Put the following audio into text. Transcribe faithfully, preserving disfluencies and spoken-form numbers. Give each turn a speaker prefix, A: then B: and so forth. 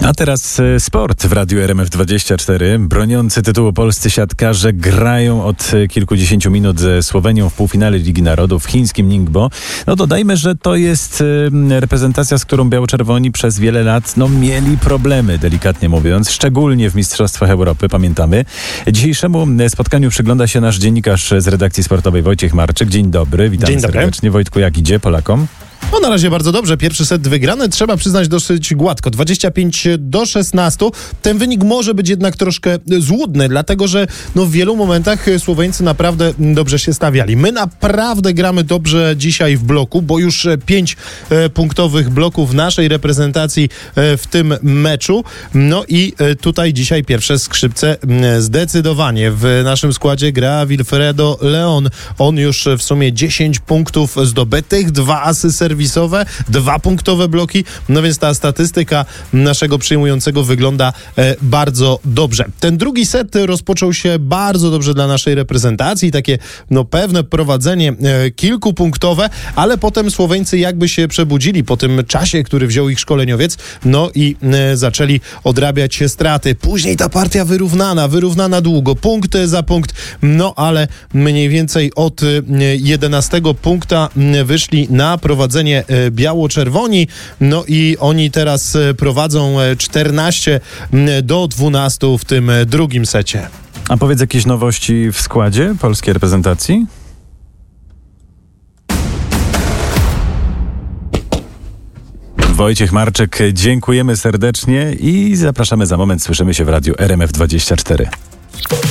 A: A teraz e, sport w Radiu R M F dwadzieścia cztery. Broniący tytułu polscy siatkarze grają od e, kilkudziesięciu minut ze Słowenią w półfinale Ligi Narodów w chińskim Ningbo. No dodajmy, że to jest e, reprezentacja, z którą biało-czerwoni przez wiele lat no, mieli problemy, delikatnie mówiąc, szczególnie w Mistrzostwach Europy, pamiętamy. Dzisiejszemu spotkaniu przygląda się nasz dziennikarz z redakcji sportowej Wojciech Marczyk. Dzień dobry, witam
B: Dzień dobry.
A: serdecznie. Wojtku, jak idzie Polakom?
B: No na razie bardzo dobrze. Pierwszy set wygrany, trzeba przyznać dosyć gładko. dwadzieścia pięć do szesnastu. Ten wynik może być jednak troszkę złudny, dlatego że no, w wielu momentach Słoweńcy naprawdę dobrze się stawiali. My naprawdę gramy dobrze dzisiaj w bloku, bo już pięć e, punktowych bloków naszej reprezentacji e, w tym meczu. No i e, tutaj dzisiaj pierwsze skrzypce e, zdecydowanie. W naszym składzie gra Wilfredo Leon. On już w sumie dziesięć punktów zdobytych, dwa asy serwisowe, dwa punktowe bloki, no więc ta statystyka naszego przyjmującego wygląda e, bardzo dobrze. Ten drugi set rozpoczął się bardzo dobrze dla naszej reprezentacji, takie no pewne prowadzenie e, kilkupunktowe, ale potem Słoweńcy jakby się przebudzili po tym czasie, który wziął ich szkoleniowiec, no i e, zaczęli odrabiać straty. Później ta partia wyrównana, wyrównana długo, punkt za punkt, no ale mniej więcej od e, jedenastego punkta e, wyszli na prowadzenie biało-czerwoni, no i oni teraz prowadzą czternaście do dwunastu w tym drugim secie.
A: A powiedz, jakieś nowości w składzie polskiej reprezentacji? Wojciech Marczyk, dziękujemy serdecznie i zapraszamy za moment. Słyszymy się w Radiu R M F dwadzieścia cztery.